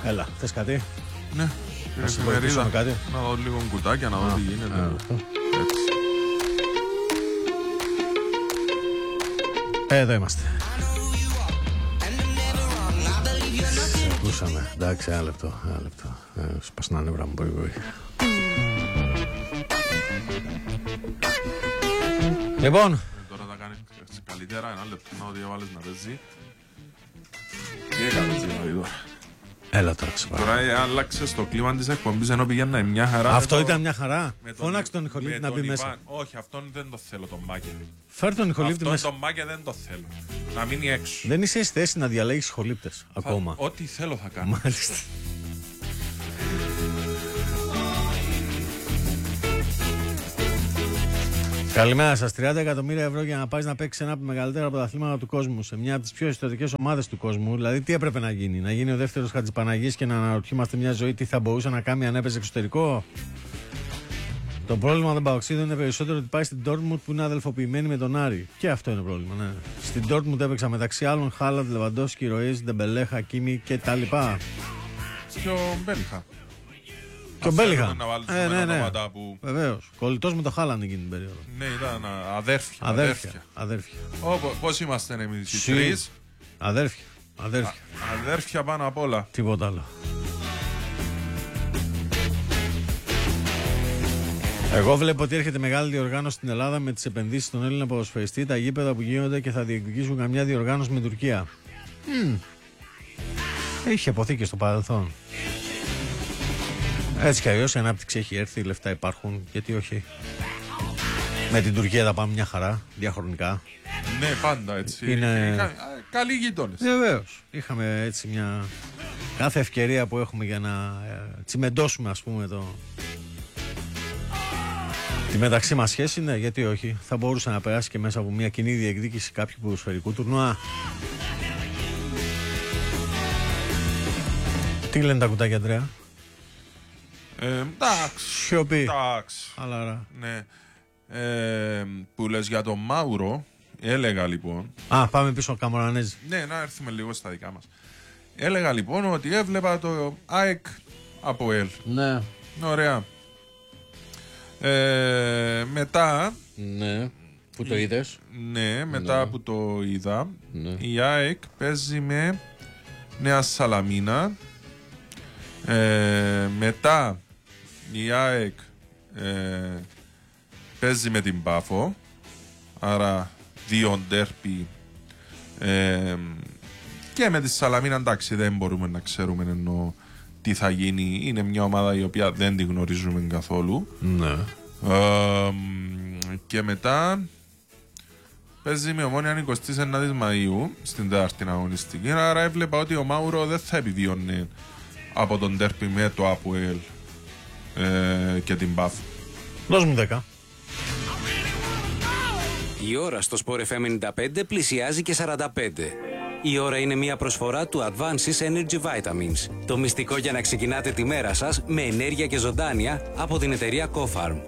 Έλα, θες κάτι? Ναι. Να σε βοηθήσω με κάτι? Να δω λίγο κουτάκια, να δω τι γίνεται. Εδώ είμαστε. Σε ακούσαμε. Εντάξει, ένα λεπτό. Σπάσουν τα νεύρα μου, μπορεί. Λοιπόν. Τώρα θα κάνει καλύτερα, ένα λεπτό να ότι έβαλες να παίζει. Τι έκανες τώρα? Έλα τώρα, σε παρακαλώ. Τώρα άλλαξες το κλίμα της εκπομπής ενώ πήγαινε μια χαρά. Αυτό ήταν μια χαρά. Φώναξε τον ηχολήπτη να μπει μέσα. Όχι, αυτόν δεν το θέλω τον Μάκε. Φέρ τον ηχολήπτη μέσα. Αυτόν τον Μάκε δεν το θέλω. Να μείνει έξω. Δεν είσαι στη θέση να διαλέγεις ηχολήπτες ακόμα. Ό,τι θέλω θα κάνω. Μάλιστα. Καλημέρα σας. 30 εκατομμύρια ευρώ για να πας να παίξεις ένα από τα μεγαλύτερα πρωταθλήματα του κόσμου σε μια από τις πιο ιστορικές ομάδες του κόσμου. Δηλαδή, τι έπρεπε να γίνει? Να γίνει ο δεύτερος Χατζηπαναγής και να αναρωτιόμαστε μια ζωή τι θα μπορούσε να κάνει αν έπαιζε εξωτερικό? Το πρόβλημα των Παοξίδων είναι περισσότερο ότι πάει στην Ντόρτμουντ που είναι αδελφοποιημένη με τον Άρη. Και αυτό είναι πρόβλημα, ναι. Στην Ντόρτμουντ έπαιξα μεταξύ άλλων Χάλαντ, Λεβαντόφσκι, Ροΐς, Ντεμπελέ, Χακίμι και τα λοιπά. Και ο Μπέλιχα. Και ο Μπέλιχα. Ναι. Βεβαίως. Κολλητός με το Χάλαντ εκείνη την περίοδο. Ναι, ήταν αδέρφια. Πώς είμαστε εμείς οι τρεις? Αδέρφια πάνω απ' όλα. Τίποτα άλλο. Εγώ βλέπω ότι έρχεται μεγάλη διοργάνωση στην Ελλάδα με τις επενδύσεις των Έλληνα ποδοσφαιριστή, τα γήπεδα που γίνονται και θα διεκδικήσουν καμιά διοργάνωση με Τουρκία. Είχε υποθεί και στο παρελθόν. Έτσι κι αλλιώς η ανάπτυξη έχει έρθει, οι λεφτά υπάρχουν, γιατί όχι. Με την Τουρκία θα πάμε μια χαρά, διαχρονικά. Ναι, πάντα έτσι. Είναι... Καλοί γείτονες. Βεβαίως. Είχαμε έτσι μια... Κάθε ευκαιρία που έχουμε για να τσιμεντώσουμε, ας πούμε, τη μεταξύ μας σχέση, ναι, γιατί όχι. Θα μπορούσε να περάσει και μέσα από μια κοινή διεκδίκηση κάποιου ποδοσφαιρικού τουρνουά. Τι λένε τα κουτάκια, Αντρέα? Εντάξει. Σιωπή. Χαλαρά. Ναι. Που λες για τον Μάουρο, έλεγα λοιπόν. Πάμε πίσω από Καμορανέζη. Ναι, να έρθουμε λίγο στα δικά μας. Έλεγα λοιπόν ότι έβλεπα το ΑΕΚ από ΕΛ. Ναι. Ωραία. Μετά. Ναι. Που το είδες? Ναι, μετά που το είδα, η ΑΕΚ παίζει με Νέα Σαλαμίνα. Μετά η ΑΕΚ παίζει με την Πάφο. Άρα 2 ντέρπι. Και με τη Σαλαμίνα, εντάξει, δεν μπορούμε να ξέρουμε εννοώ τι θα γίνει. Είναι μια ομάδα η οποία δεν την γνωρίζουμε καθόλου. Ναι. Και μετά παίζει με Ομόνια 29 Μαΐου στην 4η αγωνιστική. Άρα έβλεπα ότι ο Μάουρο δεν θα επιβιώνει από τον τέρπι με το ΑΠΟΕΛ και την ΠΑΦ. Δώσ' μου 10. Η ώρα στο Sport FM 95 πλησιάζει και 45. Η ώρα είναι μια προσφορά του Advances Energy Vitamins. Το μυστικό για να ξεκινάτε τη μέρα σας με ενέργεια και ζωντάνια από την εταιρεία Cofarm.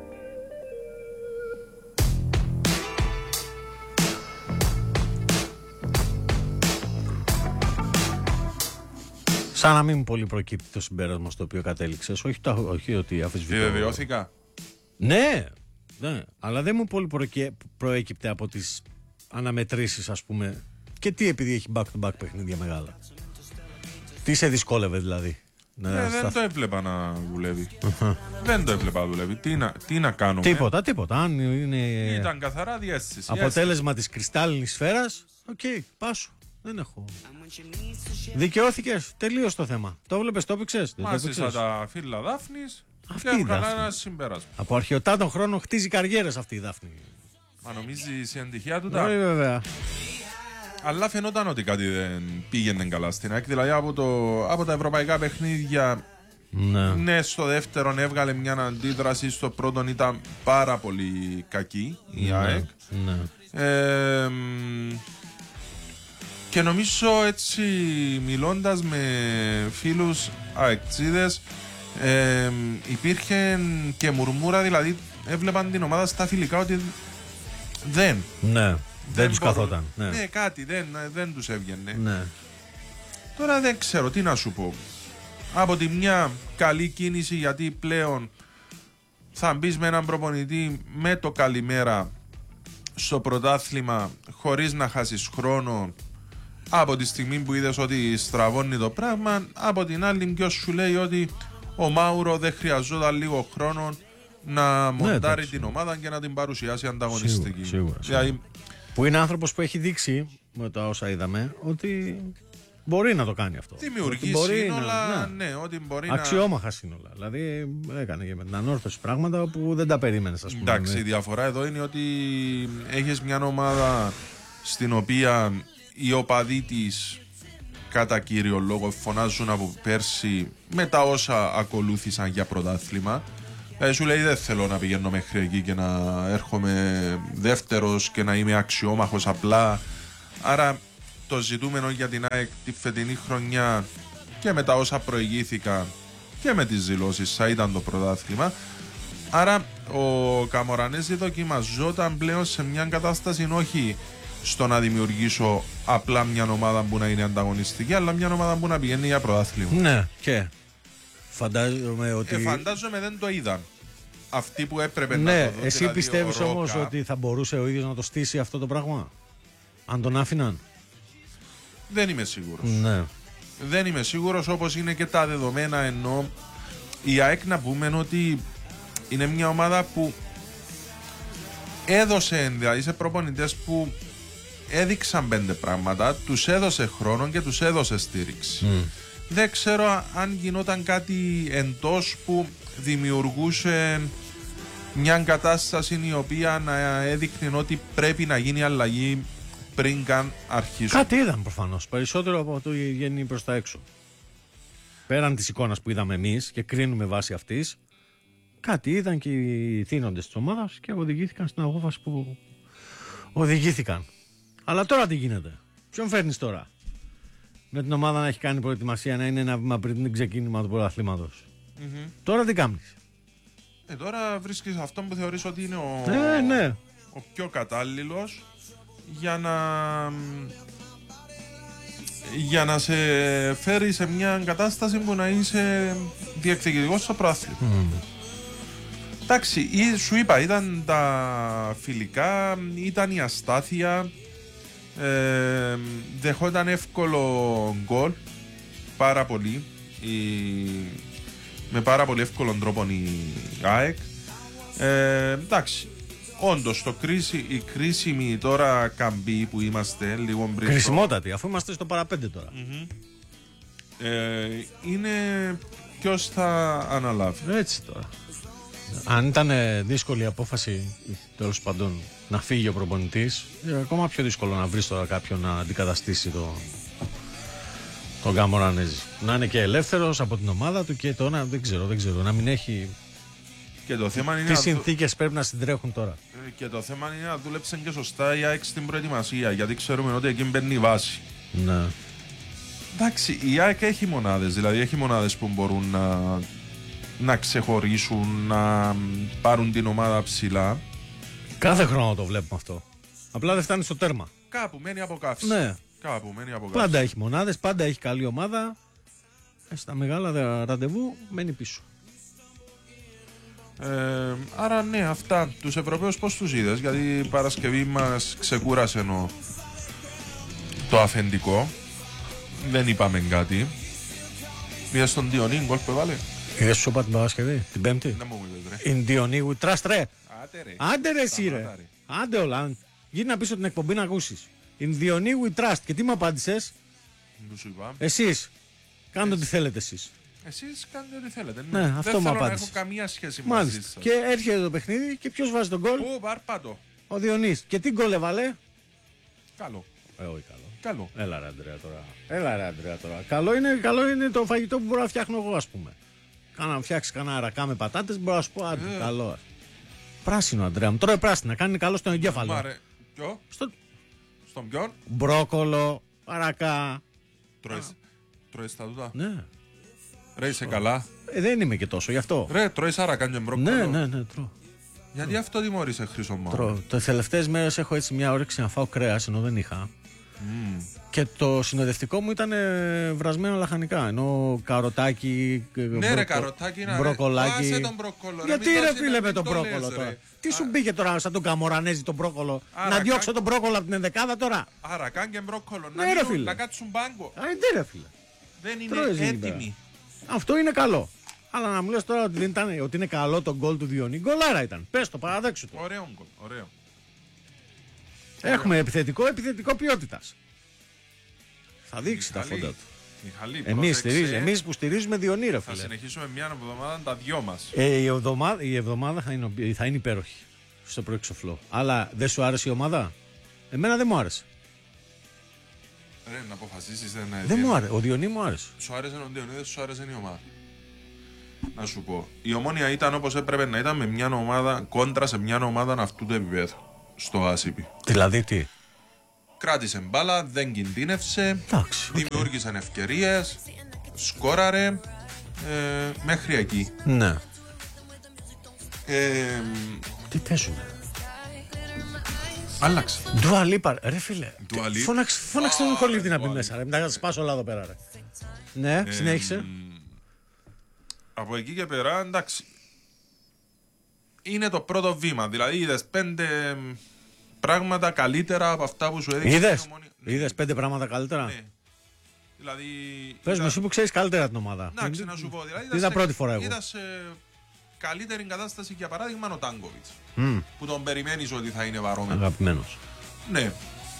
Σαν να μην πολύ προκύπτει το συμπέρασμα στο οποίο κατέληξες. Όχι ότι αφισβητώ. Διαβεβαιώθηκα. Ναι, αλλά δεν μου πολύ προέκυπτε από τις αναμετρήσεις, ας πούμε. Και τι, επειδή έχει back-to-back παιχνίδια μεγάλα. Τι σε δυσκόλευε δηλαδή? Δεν το έβλεπα να δουλεύει. Δεν το έβλεπα να δουλεύει. Τι να κάνω? Τίποτα. Αν είναι... Ήταν καθαρά διέστηση. Αποτέλεσμα της κρυστάλλινης σφαίρας. Οκ, πάσου. Δεν έχω. Δικαιώθηκες. Τελείως το θέμα. Το βλέπεις, το έπαιξες? Μάζεσα τα φύλλα Δάφνης και έβγαλα ένα συμπέρασμα. Από αρχαιοτάτων χρόνων χτίζει καριέρες αυτή η Δάφνη. Μα νομίζεις η εντυχία του? Βέβαια. Αλλά φαινόταν ότι κάτι δεν πήγαινε καλά στην ΑΕΚ. Δηλαδή από τα ευρωπαϊκά παιχνίδια, ναι, στο δεύτερον έβγαλε μια αντίδραση, στο πρώτον ήταν πάρα πολύ κακή η ΑΕΚ. Και νομίζω έτσι, μιλώντας με φίλους αεκτσίδες, υπήρχε και μουρμούρα, δηλαδή έβλεπαν την ομάδα στα φιλικά ότι δεν τους καθόταν. Ναι, κάτι δεν τους έβγαινε. Ναι. Τώρα δεν ξέρω τι να σου πω. Από τη μια καλή κίνηση, γιατί πλέον θα μπει με έναν προπονητή με το καλημέρα στο πρωτάθλημα χωρίς να χάσεις χρόνο από τη στιγμή που είδες ότι στραβώνει το πράγμα. Από την άλλη, ποιος σου λέει ότι ο Μάουρο δεν χρειαζόταν λίγο χρόνο να μοντάρει την ομάδα και να την παρουσιάσει ανταγωνιστική. Σίγουρα. Δηλαδή, που είναι άνθρωπος που έχει δείξει με τα όσα είδαμε ότι μπορεί να το κάνει αυτό. Δημιουργεί σύνολα, ναι, ότι μπορεί αξιόμαχα σύνολα. Δηλαδή έκανε και με την Ανόρθωση πράγματα που δεν τα περίμενες, ας πούμε. Εντάξει, η διαφορά εδώ είναι ότι έχεις μια ομάδα στην οποία οι οπαδοί της κατά κύριο λόγο φωνάζουν από πέρσι με τα όσα ακολούθησαν για πρωτάθλημα. Σου λέει δεν θέλω να πηγαίνω μέχρι εκεί και να έρχομαι δεύτερος και να είμαι αξιόμαχος απλά. Άρα το ζητούμενο για την ΑΕΚ τη φετινή χρονιά και με τα όσα προηγήθηκαν και με τις δηλώσεις θα ήταν το πρωτάθλημα. Άρα ο Καμορανέζη δοκιμαζόταν πλέον σε μια κατάσταση όχι στο να δημιουργήσω απλά μια ομάδα που να είναι ανταγωνιστική, αλλά μια ομάδα που να πηγαίνει για πρωτάθλημα. Ναι, και φαντάζομαι ότι. Φαντάζομαι δεν το είδαν. Αυτοί που έπρεπε ναι, να το δουν. Εσύ δηλαδή πιστεύεις όμως ότι θα μπορούσε ο ίδιος να το στήσει αυτό το πράγμα, αν τον άφηναν? Δεν είμαι σίγουρος. Ναι. Δεν είμαι σίγουρος, όπως είναι και τα δεδομένα, ενώ η ΑΕΚ να πούμε ότι είναι μια ομάδα που έδωσε, δηλαδή σε προπονητές που έδειξαν 5 πράγματα, τους έδωσε χρόνο και τους έδωσε στήριξη. Δεν ξέρω αν γινόταν κάτι εντός που δημιουργούσε μια κατάσταση η οποία να έδειχνε ότι πρέπει να γίνει αλλαγή πριν καν αρχίσουν. Κάτι είδαν προφανώς, περισσότερο από το βγαίνει προς τα έξω. Πέραν της εικόνας που είδαμε εμείς και κρίνουμε βάσει αυτής, κάτι είδαν και οι θύνοντες της ομάδας και οδηγήθηκαν στην απόφαση που οδηγήθηκαν. Αλλά τώρα τι γίνεται? Ποιον φέρνεις τώρα? Με την ομάδα να έχει κάνει προετοιμασία, να είναι ένα βήμα πριν την ξεκίνημα του πρωταθλήματος. Τώρα τι κάνεις? Τώρα βρίσκεις αυτόν που θεωρείς ότι είναι ο πιο κατάλληλος για να σε φέρει σε μια κατάσταση που να είσαι διεκδικητικός στο πρωτάθλημα. Εντάξει, σου είπα, ήταν τα φιλικά, ήταν η αστάθεια, δεχόταν εύκολο γκολ, πάρα πολύ, με πάρα πολύ εύκολο τρόπο η ΑΕΚ. Εντάξει, όντως η κρίσιμη τώρα καμπή που είμαστε λίγο πριν. Κρισιμότατη, αφού είμαστε στο παραπέντε τώρα. Είναι ποιος θα αναλάβει. Έτσι τώρα. Αν ήταν δύσκολη η απόφαση, τέλος πάντων, να φύγει ο προπονητής, ακόμα πιο δύσκολο να βρεις τώρα κάποιον να αντικαταστήσει τον Καμορανέζη. Να είναι και ελεύθερος από την ομάδα του και το δεν ξέρω, να μην έχει. Και το θέμα είναι τι συνθήκες πρέπει να συντρέχουν τώρα. Και το θέμα είναι να δούλεψαν και σωστά η ΑΕΚ στην προετοιμασία, γιατί ξέρουμε ότι εκεί μπαίνει η βάση. Ναι. Εντάξει, η ΑΕΚ έχει μονάδες, δηλαδή έχει μονάδες που μπορούν να ξεχωρίσουν, να πάρουν την ομάδα ψηλά. Κάθε χρόνο το βλέπουμε αυτό. Απλά δεν φτάνει στο τέρμα. Κάπου μένει αποκάυση. Ναι. Κάπου μένει αποκάυση. Πάντα έχει μονάδες, πάντα έχει καλή ομάδα. Στα μεγάλα ραντεβού μένει πίσω. Άρα ναι, αυτά. Τους Ευρωπαίους πώς τους είδες? Γιατί η Παρασκευή μας ξεκούρασε το αφεντικό. Δεν είπαμε κάτι. Είδες τον Διονύη γκολ που έβαλε? Είδες σου είπα την Παρασκευή, την Πέμπτη? Δεν μου είδες ρε. In Διονύη we trust ρε. Άντε ρε εσύ ρε. Ρε. Άντε όλα. Γίνει να πεις την εκπομπή να ακούσεις. In Διονύη we trust. Και τι μου απάντησες? Σου είπα. Εσείς. Κάντε ό,τι θέλετε εσείς. Εσείς κάνετε ό,τι θέλετε. Ναι, αυτό δεν μου θέλω απάντησε. να έχω καμία σχέση μαζί σας. Και έρχεται το παιχνίδι και ποιος βάζει τον γκολ? Πού, Παρπάτο. Ο Διονύης. Και τι γκολ έβαλε? Καλό. Όχι καλό. Καλό. Έλα ρε Αντρέα τώρα. Καλό είναι το φαγητό που μπορώ να φτιάχνω εγώ, ας πούμε. Να φτιάξει κανένα ρακά με πατάτες, μπορώ να σου πω άντε, καλό. Πράσινο, Αντρέα μου. Τρώει πράσινα. Κάνει καλό στον εγκέφαλο. Μάρε. Ποιο? Στον ποιον? Μπρόκολο, ρακά. Τρώεις τα τούτα? Ναι. Ρε είσαι καλά? Δεν είμαι και τόσο γι' αυτό. Ρε τρώεις άρακα και μπρόκολο? Ναι, τρώω. Γιατί αυτό τιμωρείσαι, Χρυσό μου? Τρώω. Τις τελευταίες μέρες έχω έτσι μια όρεξη να φάω κρέας, ενώ δεν είχα. Και το συνοδευτικό μου ήταν βρασμένο λαχανικά. Ενώ καροτάκι, ναι, ρε, καροτάκι, μπροκολάκι. Άσε τον μπρόκολο. Γιατί ρε φίλε με τον μπρόκολο τώρα. Τι σου μπήκε τώρα σαν τον Καμορανέζη τον μπρόκολο. Να διώξω τον μπρόκολο από την ενδεκάδα τώρα. Άρα καν και μπρόκολο. Να κάτσουν πάγκο. ρε φίλε. Δεν είναι έτοιμοι. Αυτό είναι καλό. Αλλά να μου λες τώρα ότι, δεν ήταν, ότι είναι καλό το γκολ του Διονύη. Γκολάρα ήταν. Πες το, παραδέξου το. Ωραίο γκολ. Ωραίο. Έχουμε επιθετικό ποιότητας. Θα δείξει τα φόντα του. Εμείς που στηρίζουμε Διονύη, ρε φίλε. Θα συνεχίσουμε μια εβδομάδα τα δυο μας. Η εβδομάδα θα είναι υπέροχη στο προεξοφλό. Αλλά δεν σου άρεσε η ομάδα? Εμένα δεν μου άρεσε. Ρε, να αποφασίσεις. Δεν μου άρεσε. Ο Διονύη μου άρεσε. Σου άρεσε ο Διονύη, δεν σου άρεσε η ομάδα. Να σου πω. Η Ομόνοια ήταν όπως έπρεπε να ήταν, με μια ομάδα κόντρα σε μια ομάδα αυτού του επίπεδου. Στο Άσιπι. Δηλαδή τι? Κράτησε μπάλα, δεν κινδύνευσε, δημιούργησαν ευκαιρίες, σκόραρε, μέχρι εκεί. Ναι. Τι θέσουνε? Άλλαξε. Ντουαλίπα, ρε φίλε. Φώναξε τον Νικολίτη να πει μέσα, ρε. Μετά θα σπάσω όλα εδώ πέρα, ρε. Ναι, συνέχισε. Από εκεί και πέρα, εντάξει. Είναι το πρώτο βήμα. Δηλαδή είδες 5 πράγματα καλύτερα από αυτά που σου έδειξε. Είδες 5 πράγματα καλύτερα. Ναι. Δηλαδή. Πες μου, εσύ που ξέρεις καλύτερα την ομάδα. Εντάξει, να σου πω. Δηλαδή, είδα πρώτη φορά εγώ. Είδα σε καλύτερη κατάσταση για παράδειγμα ο Τάνκοβιτς. Που τον περιμένεις ότι θα είναι βαρόμετρο. Αγαπημένος. Ναι.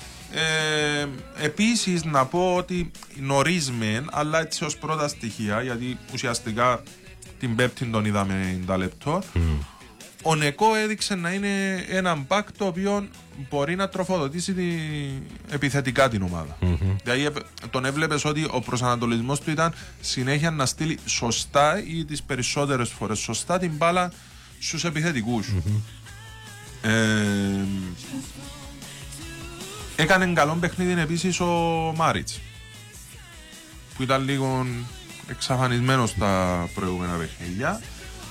Επίσης να πω ότι νωρίς μεν, αλλά έτσι ως πρώτα στοιχεία, γιατί ουσιαστικά την Πέμπτη τον είδαμε 90 λεπτό. Ο Νεκό έδειξε να είναι ένα μπακ το οποίο μπορεί να τροφοδοτήσει επιθετικά την ομάδα. Δηλαδή τον έβλεπες ότι ο προσανατολισμός του ήταν συνέχεια να στείλει σωστά ή τις περισσότερες φορές σωστά την μπάλα στους επιθετικούς. Έκανε καλό παιχνίδι επίσης ο Μάριτς, που ήταν λίγο εξαφανισμένος στα προηγούμενα παιχνίδια.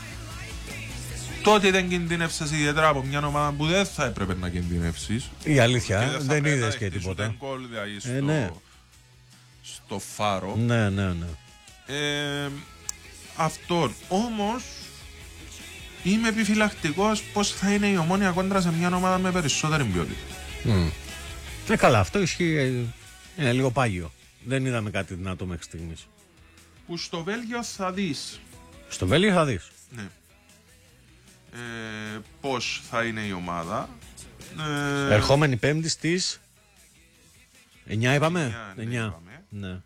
Τότε δεν κινδύνευσες ιδιαίτερα από μια ομάδα που δεν θα έπρεπε να κινδυνεύσεις. Η αλήθεια, δεν είδες και τίποτα. Δηλαδή στο Φάρο. Ναι. Αυτό όμως είμαι επιφυλακτικός πως θα είναι η Ομόνοια κόντρα σε μια ομάδα με περισσότερη ποιότητα. Καλά, αυτό ισχύει. Είναι λίγο πάγιο. Δεν είδαμε κάτι δυνατό μέχρι στιγμής. Που στο Βέλγιο θα δεις. Στο Βέλγιο θα δεις. Ναι. Πώς θα είναι η ομάδα. Ερχόμενη Πέμπτη στις 9 είπαμε. 9. Ναι.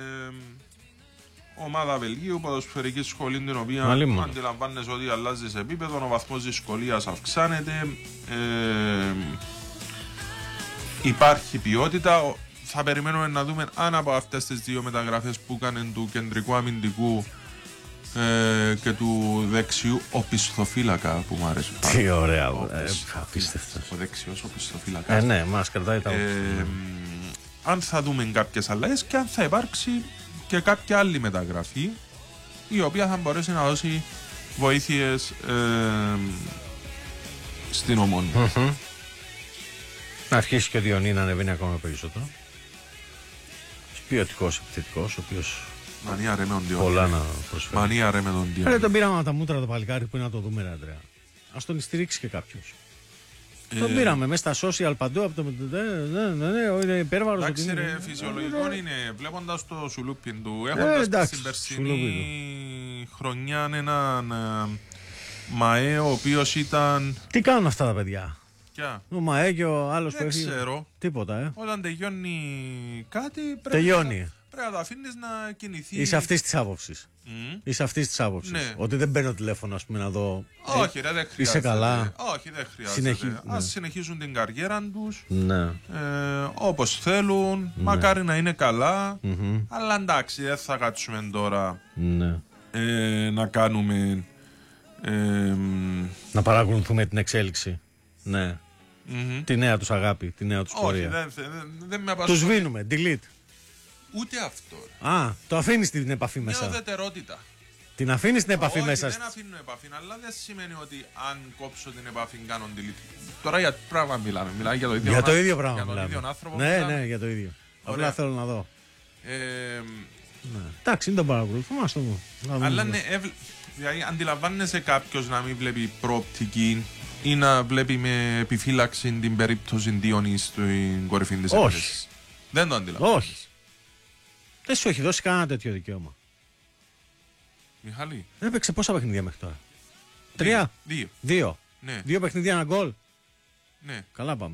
Ομάδα Βελγίου, ποδοσφαιρική σχολή, την οποία αντιλαμβάνεσαι ότι αλλάζει σε επίπεδο, ο βαθμός δυσκολίας αυξάνεται. Υπάρχει ποιότητα. Θα περιμένουμε να δούμε αν από αυτές τις δύο μεταγραφές που έκανε του κεντρικού αμυντικού και του δεξιού οπισθοφύλακα, που μου αρέσει. Τι ωραία, απίστευτο. Ο δεξιός οπισθοφύλακας. Ναι, μας κρατάει τα αν θα δούμε κάποιες αλλαγές και αν θα υπάρξει και κάποια άλλη μεταγραφή η οποία θα μπορέσει να δώσει βοήθειες στην Ομόνοια. Να αρχίσει και ο Διονύη να ανεβαίνει ακόμα περισσότερο. Ποιοτικός επιθετικός, ο οποίος μανία ρε με τον Διονύη. Πολλά να προσφέρει. Μανία ρε με τον Διονύη. Τον πήραμε από τα μούτρα το παλικάρι που είναι να το δούμε, ρε Αντρέα. Ας τον στηρίξει και κάποιος. Τον πήραμε μέσα στα social παντού από το. Είναι υπέρβαρος. Εντάξει, ρε, φυσιολογικό είναι. Βλέποντας το σουλούπιν του, έχοντας την περσινή χρονιά έναν Μαέ, ο οποίος ήταν. Τι κάνουν αυτά τα παιδιά? Ο Μαέ και ο άλλος που έχει. Δεν ξέρω. Τίποτα, Όταν τελειώνει κάτι, πρέπει να το αφήνεις να κινηθεί. Είσαι αυτής της άποψης. Είσαι αυτής της άποψης. Ναι. Ότι δεν παίρνω τηλέφωνο, ας πούμε, να δω. Όχι, ρε, δεν χρειάζεται. Είσαι καλά. Όχι, δεν χρειάζεται. Ας συνεχίσουν την καριέρα τους. Ναι. Όπως θέλουν. Μακάρι να είναι καλά. Αλλά εντάξει, δεν θα κάτσουμε τώρα να κάνουμε. Να παρακολουθούμε την εξέλιξη. Ναι. Τη νέα τους αγάπη, τη νέα τους πορεία. Όχι, δεν με απασχολεί. Τους σβήνουμε, delete. Ούτε αυτό. Το αφήνεις την επαφή μέσα. Μια ουδετερότητα. Την αφήνεις την επαφή όχι, μέσα. Δεν αφήνω επαφή, αλλά δεν σημαίνει ότι αν κόψω την επαφή κάνω delete. Τώρα για τι πράγμα μιλάμε. Μιλάμε για το ίδιο, Για το ίδιο πράγμα. για τον μιλάμε. ίδιο άνθρωπο. Ναι, μιλάμε. ναι, για το ίδιο. Ωραία. Απλά θέλω να δω. Ναι. Εντάξει, δεν το παρακολουθούμε, ας το δούμε. Αλλά ναι, δηλαδή αντιλαμβάνεσαι κάποιος να μην βλέπει προοπτική ή να βλέπει με επιφύλαξη την περίπτωση Διονύη στην κορυφή της επίθεσης. Δεν το αντιλαμβάνεσαι. Όχι. Δεν σου έχει δώσει κανένα τέτοιο δικαίωμα. Μιχάλη. Δεν έπαιξε πόσα παιχνίδια μέχρι τώρα. 3. 2. Ναι. 2 παιχνίδια, ένα γκολ. Ναι. Καλά πάμε.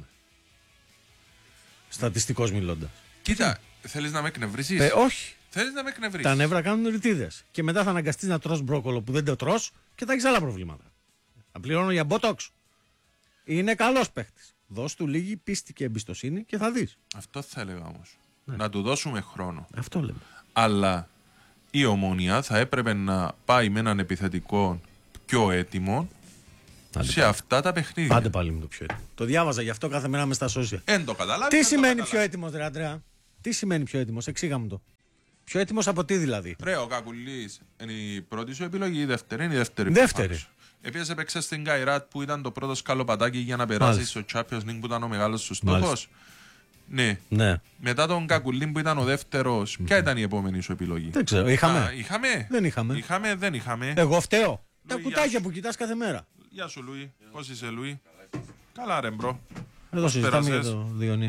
Στατιστικός μιλώντας. Κοίτα, θέλεις να με εκνευρίσεις. Όχι. Θέλεις να με εκνευρίσεις. Τα νεύρα κάνουν ρητίδες. Και μετά θα αναγκαστείς να τρως μπρόκολο που δεν το τρως και θα έχεις άλλα προβλήματα. Θα πληρώνω για μπότοξ. Είναι καλός παίχτης. Δώσ' του λίγη πίστη και εμπιστοσύνη και θα δεις. Αυτό θα έλεγα όμως. Ναι. Να του δώσουμε χρόνο. Αυτό λέμε. Αλλά η Ομόνοια θα έπρεπε να πάει με έναν επιθετικό πιο έτοιμο σε αυτά τα παιχνίδια. Πάντε πάλι με το πιο έτοιμο. Το διάβαζα γι' αυτό κάθε μέρα μες στα social. Εν το καταλάβει. Τι σημαίνει πιο έτοιμος, ρε Αντρέα? Τι σημαίνει πιο έτοιμος? Εξήγα μου το. Πιο έτοιμος από τι δηλαδή? Ρε, ο Κακουλής είναι η πρώτη σου επιλογή, η δεύτερη είναι η δεύτερη. Δεύτερη. Επίσης έπαιξε στην Καϊράτ που ήταν το πρώτο σκαλοπατάκι για να περάσει στο Champions League που ήταν ο μεγάλος σου στόχος. Ναι. Ναι. Μετά τον Κακουλή που ήταν ο δεύτερος, ποια ήταν η επόμενη σου επιλογή? Δεν ξέρω. Είχαμε. Είχαμε. Δεν είχαμε. Δεν είχαμε. Εγώ φταίω. Τα Λουί, κουτάκια γεια που κοιτάς κάθε μέρα. Γεια σου, Λουί. Πώς είσαι, Λουί? Καλά, ρε, μπρο. Εδώ συζητάμε για πέρασες? το Διονύ.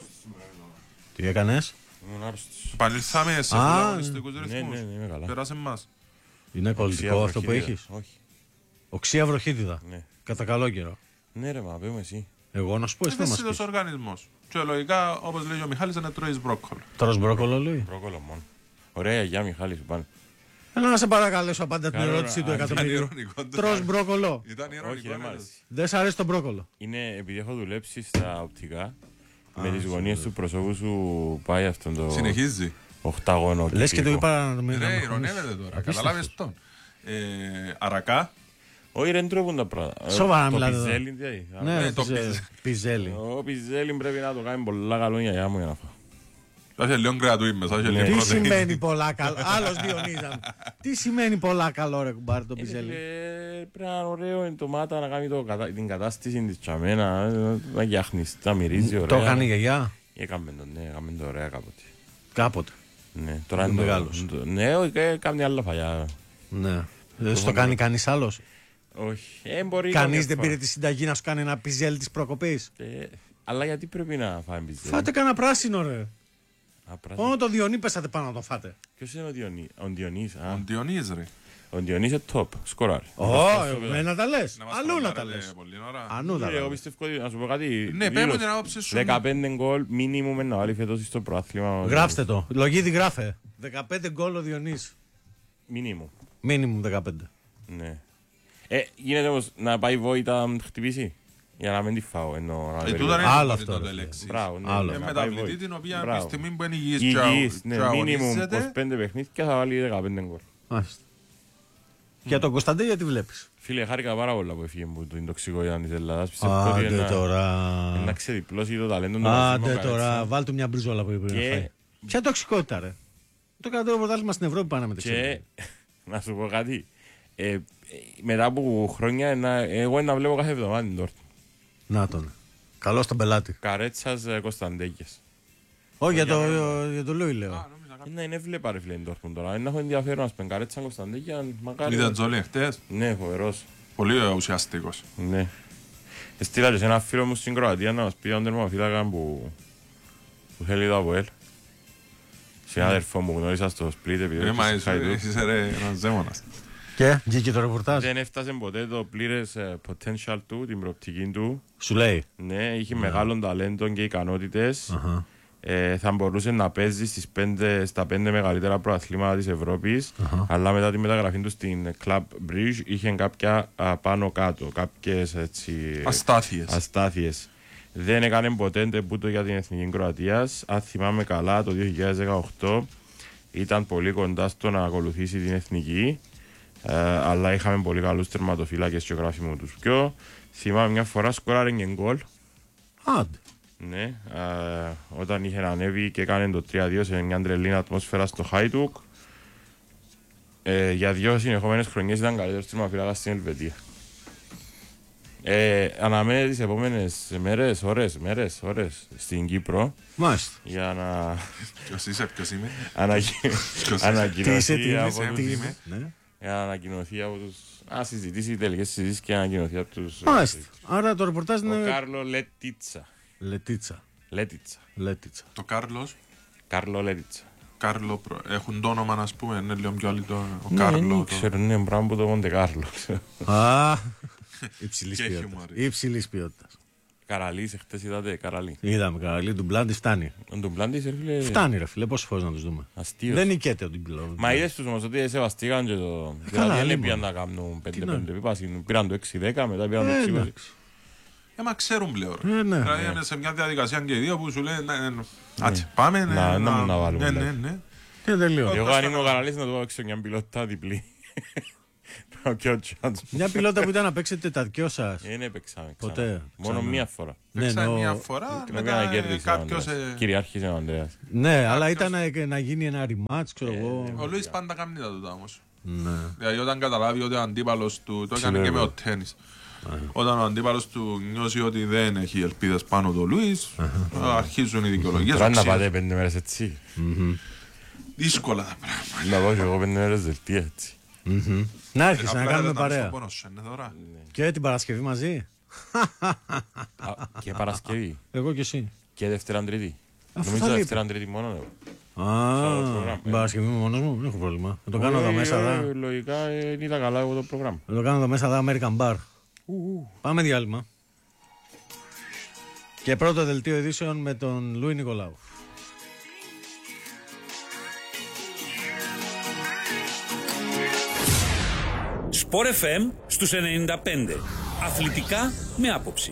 Τι έκανες? Επανήλθαμε σε αγωνιστικούς ρυθμούς. Ναι, είμαι καλά. Πέρασε μας. Είναι κολλητικό αυτό που βροχίδιδα. έχεις? Όχι. Οξία βροχίδιδα. Ναι. Κατά καλό καιρό. Ναι, ρε, μα πέμε εσύ. Εγώ να σου πω, εσύ θα μας Ευαίσθητος πεις. οργανισμός. Και λογικά, όπως λέει ο Μιχάλης, να τρώεις μπρόκολο. Τρως μπρόκολο, Λουί? Πρόκολο μόνο. Ωραία, γεια Μιχάλη, σου πάνε. Έλα να σε παρακαλέσω απάντα την Καλό, ερώτηση του αν εκατομμυρίου. ηρωνικό, Τρως μπρόκολο? Ήταν Όχι, ηρωνικό. δεν μ' αρέσει. Δεν σ' αρέσει το μπρόκολο? Είναι επειδή έχω δουλέψει στα οπτικά. Με τις γωνίες του προσώπου σου πάει αυτόν το Συνεχίζει. οχτάγωνο. Λες και το κυκλικό. είπα να μην. Ρε, ηρωνεύεται τώρα. Καταλάβες τον. Αρακά. Όχι, δεν τρώγουν τα πράγματα. Σοβαρά Το μιλάτε εδώ. πιζέλι, τι έχει. Ναι, το πιζέλι. Ο πιζέλι πρέπει να το κάνει πολλά καλό για γιαγιά μου για να φάω. Θα έχει λίγο κρεατούι μέσα. έχει λίγο Τι πρωτεΐνη. σημαίνει πολλά καλό? Άλλος Διονύζαν. Τι σημαίνει πολλά καλό, ρε κουμπάρι, το πιζέλι? Πρέπει να είναι ωραίο η ντομάτα να κάνει την κατάσταση της τσαμένα, να γιάχνεις, να μυρίζει ωραία. Το έκανε η γιαγιά Έκαμε το, ναι, έκαμε το ωραία κάποτε. κάποτε. Ναι, τώρα Το είναι μεγάλος. Ναι, όχι, κάνει άλλα φαγιά. Ναι. Δεν στο κάνει κανείς άλλος? Όχι, μπορεί. Κανείς καμιά δεν φορά. πήρε τη συνταγή να σου κάνει ένα πιζέλι της προκοπής? Αλλά γιατί πρέπει να φάμε πιζέλι? Φάτε κανένα πράσινο, ρε. Απράσινο. Μόνο το Διονύ πέσατε πάνω να το φάτε. Ποιος είναι ο Διονύς? Ο Διονύς, ρε. Ο Διονύς είναι top, σκοράρ. Με να τα λες. Να μας Αλλού να τα τρολάρετε λες. πολλή ώρα. Αλλού να τα Εγώ λες. πιστεύω ότι, να σου πω κάτι. Ναι, γύρω πέμπω την άποψη σου. 15 γκολ μίνιμουμ να βάλει φέτος στο προάθλημα. Γράψτε το. Λογίδι γράφε. 15 γκολ ο Διονύς. Μίνιμουμ. Μίνιμουμ 15. Ναι. Γίνεται όμως να πάει βόητα να χτυπήσει. Για να μην τη φάω. Εννοώ, να Τούτα περιμένω. είναι Άλλο η αυτό, το ρε. λέξεις. Μπράβο, ναι. Άλλο. να πάει Μεταβλητή βόητα. την οποία Μπράβο. από τη στιγμή που είναι υγιής Υγιής, ναι, μίνιμουμ αγωνίζεται. 25 παιχνίδια θα βάλει 15 γκολ. Μάλιστα. Για τον Κωνσταντέ γιατί βλέπεις? Φίλε, χάρηκα πάρα πολλά που έφυγε μου την τοξικότητα της Ελλάδας. Πιστεύω ότι Άντε τώρα. να ξεδιπλώσει το ταλέντο του Άντε Μασίμο τώρα. Καρέτσια. Βάλ του μια μπριζόλα που είπε. Και- να φάει. Ποια τοξικότητα, ρε? Το καλύτερο πρωτάθλημα στην Ευρώπη πάνε με Και τεξίδι. να σου πω κάτι. Μετά από χρόνια εγώ να βλέπω κάθε εβδομάδα την Dortmund. Να τον. Καλό στον πελάτη. Καρέτσας Κωνσταντέκες. Όχι για το Λούι λέω. Ναι, είναι βλέπα ρε φίλε την Dortmund τώρα. Είναι έχω ενδιαφέρον να σπεν Καρέτσα Κωνσταντέκια. Μακάρι. Είδα Τζόλι χτες. Ναι, φοβερός. Πολύ ουσιαστικός. Ναι. Στείλα και σε ένα φίλο μου στην Κροατία να μας πει τον τερμαφύλακα που θέλει το ΑΠΟΕΛ. Συνάδελφο μου γνώρισα στο Split επειδή Μα έπαιξε Χαϊδού. είσαι ρε ένας δαίμονας. Και βγήκε το ρεπορτάζ. Δεν έφτασε ποτέ το πλήρες potential του, την προοπτική του. Σου λέει. Ναι, είχε μεγάλων ταλέντων και ικανότητες. Θα μπορούσε να παίζει στα 5 μεγαλύτερα προαθλήματα της Ευρώπης, αλλά μετά τη μεταγραφή του στην Club Brugge είχε κάποια πάνω κάτω, κάποιες έτσι, αστάθειες. Δεν έκανε ποτέ τεμπούτο για την Εθνική Κροατίας. Αν θυμάμαι καλά, το 2018 ήταν πολύ κοντά στο να ακολουθήσει την Εθνική, αλλά είχαμε πολύ καλούς τερματοφύλακες και γράφημο τους πιο. Θυμάμαι μια φορά σκόραρε και γκολ. Άντε. Ναι, όταν είχε ανέβει και έκανε το 3-2 σε μια τρελή ατμόσφαιρα στο Χάιτουκ. Για 2 συνεχόμενες χρονιές ήταν καλύτερος τερματοφύλακας στην Ελβετία. Αναμένεται τις επόμενες ώρες στην Κύπρο. Μάλιστα. Για να Ποιος είμαι. ανακοινωθεί από τους... συζητήσει τελικές συζητήσεις και ανακοινωθεί από τους... Μάλιστα. Άρα το ρεπορτάζ είναι... Ο Κάρλο Λέτιτσα. Το Κάρλος. Κάρλο Λέτιτσα. Κάρλο, έχουν το όνομα, ας πούμε, είναι λίγο πιο άλλο ο Ναι, Κάρλο. ξέρω, είναι πράγμα που το Μοντε Κάρλο. Υψηλής ποιότητας. Καραλής, εχθές είδατε, Καραλή. Είδαμε Καραλή, του Μπλάντι φτάνει. Τον Πλάντης, φίλε... Φτάνει ρε φίλε, πόσες φορές να τους δούμε. Αστείος. Δεν νικέται ο Ντιμπλό. Μα είδες τους όμως ότι σεβαστήκαν και το... Δηλαδή δεν πήγαν να κάνουν 5-5, πήραν το 6-10, μετά πήραν το 6-20. Μα ξέρουν πλέον. Ναι. Δηλαδή είναι σε μια διαδικασία και οι δύο που σου λένε πάμε να βάλουμε. Ναι. Και τελείω. Εγώ αν είμαι ο Καραλής να του έξω μια πιλότητα διπλή. Μια πιλότα που ήταν να παίξετε τα δυο σας. Δεν έπαιξαμε ποτέ. Μόνο μία φορά. Παίξαμε μια φορά, μετά κάποιος... Κυριάρχησε ο Ανδρέας. Ναι, αλλά ήταν να γίνει ένα rematch, ξέρω εγώ. Ο Λουίς πάντα κάνει τα τούτα όμως. Ναι. Δηλαδή όταν καταλάβει ότι ο αντίπαλος του, το έκανε και με ο τένις. Όταν ο αντίπαλος του νιώσει ότι δεν έχει ελπίδες πάνω του Λουίς, αρχίζουν οι δικαιολογίες. Τώρα να πάτε 5 μέρες έτσι. Δύσκολα τα πράγματα. Να πάω και εγώ 5 μέρες δελτία έτσι. Να έρχεσαι να κάνουμε παρέα. Τώρα. Και την Παρασκευή μαζί. Και Παρασκευή. Εγώ και εσύ. Και Δευτέρα Τρίτη. Αφού Νομίζω θα λείπει. Δευτέρα Τρίτη μόνο. Την Παρασκευή είμαι μόνος μου, δεν έχω πρόβλημα. Θα το κάνω εδώ μέσα δά. Λογικά δεν ήταν καλά εγώ το πρόγραμμα. Θα το κάνω εδώ μέσα δά American Bar. Πάμε διάλειμμα. Και πρώτο δελτίο ειδήσεων με τον Λούι Νικολάου. Sport FM στους 95. Αθλητικά με άποψη.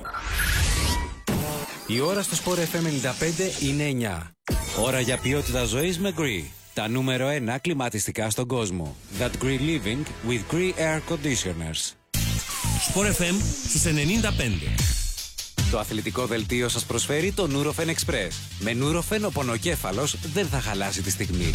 Η ώρα στο Sport FM 95 είναι 9. Ώρα για ποιότητα ζωής με Gree. Τα νούμερο 1 κλιματιστικά στον κόσμο. That Gree Living with Gree Air Conditioners. Sport FM στους 95. Το αθλητικό δελτίο σας προσφέρει το Nurofen Express. Με Nurofen ο πονοκέφαλος δεν θα χαλάσει τη στιγμή.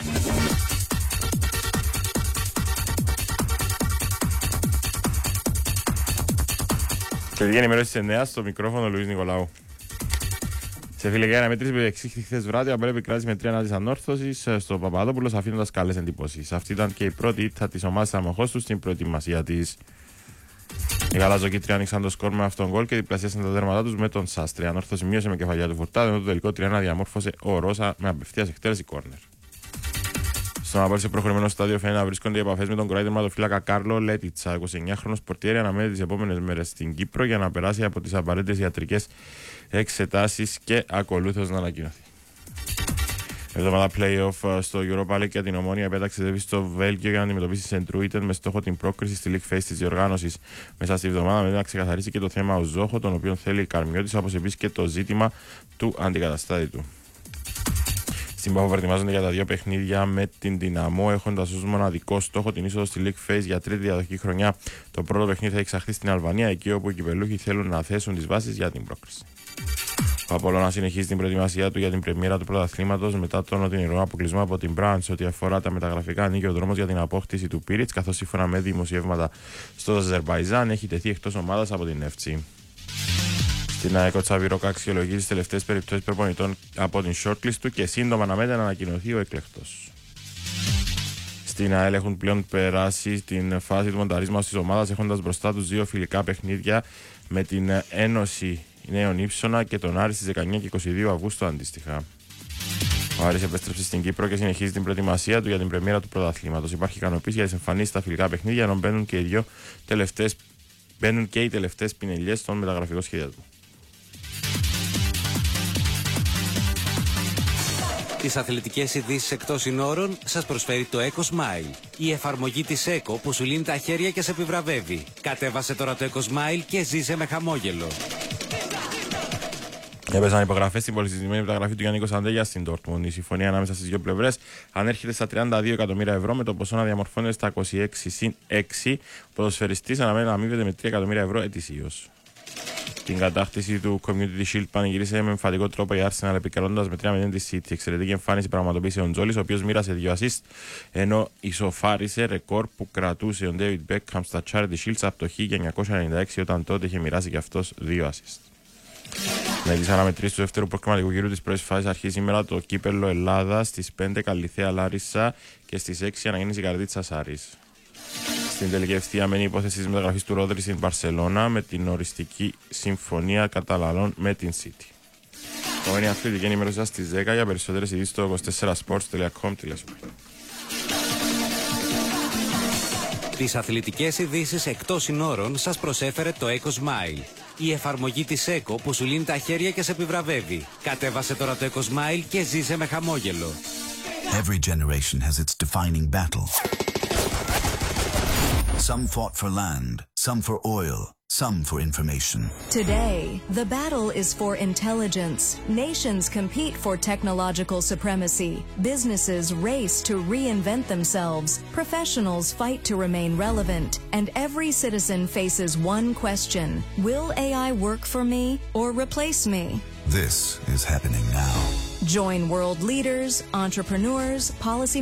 Τελική ενημέρωση της 9 στο μικρόφωνο Λουίς Νικολάου. Σε φιλική αναμέτρηση που εξήχθη χθες βράδυ, ο Αμπέλ επικράτησε με 3 ανά της ανόρθωσης στο Παπαδόπουλος, αφήνοντας καλές εντυπώσεις. Αυτή ήταν και η πρώτη ήττα της ομάδας αμοχώς του στην προετοιμασία της. Οι γαλαζοκίτροι άνοιξαν το σκορ με αυτόν γκολ και διπλασίασαν τα δέρματά τους με τον Σάστρε. Η ανόρθωση μείωσε με κεφαλιά του Φουρτάδε, ενώ το τελικό 3-1 διαμόρφωσε ο Ρώσα με απευθείας εκτέλεση κόρνερ. Στον απόλυση προχωρημένο στάδιο φαίνεται να βρίσκονται οι επαφές με τον Κροάτη τερματοφύλακα Κάρλο Λέτιτσα, 29χρονος πορτιέρη, αναμένεται τις επόμενες μέρες στην Κύπρο για να περάσει από τις απαραίτητες ιατρικές εξετάσεις και ακολούθως να ανακοινωθεί. Εβδομάδα play-off στο Europa League για την Ομόνια επέταξε στο Βέλγιο για να αντιμετωπίσει Σεντρούιτεν με στόχο την πρόκριση στη League Phase της διοργάνωσης μέσα στη εβδομάδα, με να ξεκαθαρίσει και το θέμα ο Ζόχο, τον οποίο θέλει η Καρμιώτης, όπως επίσης και το ζήτημα του αντικαταστάτη του. Στην Πάφο προετοιμάζονται για τα 2 παιχνίδια με την Δυναμό, έχοντας ως μοναδικό στόχο την είσοδο στη League Phase για τρίτη διαδοχική χρονιά. Το πρώτο παιχνίδι θα εξαχθεί στην Αλβανία, εκεί όπου οι κυπελούχοι θέλουν να θέσουν τις βάσεις για την πρόκριση. Ο Απόλλωνα συνεχίζει την προετοιμασία του για την πρεμιέρα του πρωταθλήματος μετά τον οδυνηρό αποκλεισμό από την Μπραντς. Ό,τι αφορά τα μεταγραφικά, ανοίγει ο δρόμος για την απόκτηση του Πίριτς, καθώς σύμφωνα με δημοσιεύματα στο Αζερμπαϊτζάν έχει τεθεί εκτός ομάδας από την ΕΦΤΣΙ. Στην ΑΕΚ ο Τσαβιρόκα αξιολογεί τις τελευταίες περιπτώσεις προπονητών από την shortlist του και σύντομα αναμένεται να ανακοινωθεί ο εκλεκτός. Στην ΑΕΛ έχουν πλέον περάσει την φάση του μονταρίσματος της ομάδας, έχοντας μπροστά τους 2 φιλικά παιχνίδια με την Ένωση Νέων Ήψονα και τον Άρη στις 19 και 22 Αυγούστου αντίστοιχα. Ο Άρης επέστρεψε στην Κύπρο και συνεχίζει την προετοιμασία του για την πρεμιέρα του πρωταθλήματος. Υπάρχει ικανοποίηση για τις εμφανίσεις στα φιλικά παιχνίδια, ενώ μπαίνουν και οι τελευταίες πινελιές στον μεταγραφικό σχεδιασμό. Τις αθλητικές ειδήσεις εκτός συνόρων σας προσφέρει το Eco Smile. Η εφαρμογή της Eco που σου λύνει τα χέρια και σε επιβραβεύει. Κατέβασε τώρα το Eco Smile και ζήσε με χαμόγελο. Έπαιζαν υπογραφές στην πολυσυζητημένη μεταγραφή του Γιάννη Κωνσταντέλια στην Dortmund. Η συμφωνία ανάμεσα στις δύο πλευρές ανέρχεται στα 32 εκατομμύρια ευρώ, με το ποσό να διαμορφώνεται στα 26 συν 6. Ο ποδοσφαιριστής αναμένει να αμείβεται με 3 εκατομμύρια ευρώ ετησίως. Την κατάκτηση του Community Shield πανηγύρισε με εμφαντικό τρόπο η Arsenal επικρατώντας με 3-0 τη City. Εξαιρετική εμφάνιση πραγματοποίησε ο Τζόλης, ο οποίος μοίρασε 2 assist, ενώ ισοφάρισε ρεκόρ που κρατούσε ο David Beckham στα Charity Shields από το 1996, όταν τότε είχε μοιράσει και αυτός 2 assist. Με τις αναμετρήσεις του δεύτερου προκριματικού γύρου της πρώτης φάσης αρχίζει σήμερα το κύπελλο Ελλάδα στις 5 Καλυθέα Λάρισα και στις 6 αναγέννηση Καρδίτσας Άρης. Στην τελική ευθεία μένει η υπόθεση της μεταγραφής του Ρόδρυ στην Μπαρσελόνα με την οριστική συμφωνία Καταλανών με την City. Επόμενη αθλητική ενημέρωση στις 10 για περισσότερες ειδήσεις στο 24sports.com. Τις αθλητικές ειδήσεις εκτός συνόρων σας προσέφερε το Eco Smile. Η εφαρμογή της Eco που σου λύνει τα χέρια και σε επιβραβεύει. Κατέβασε τώρα το Eco Smile και ζήσε με χαμόγελο. Every generation has its defining battle. Some fought for land, some for oil, some for information. Today, the battle is for intelligence. Nations compete for technological supremacy. Businesses race to reinvent themselves. Professionals fight to remain relevant. And every citizen faces one question: will AI work for me or replace me? This is happening now. Join world leaders, entrepreneurs, policy